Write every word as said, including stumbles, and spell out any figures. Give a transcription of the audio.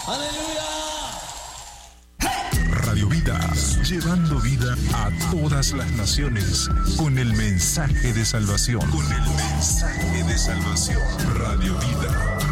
Radio Vida, llevando vida a todas las naciones con el mensaje de salvación. Con el mensaje de salvación. Radio Vida.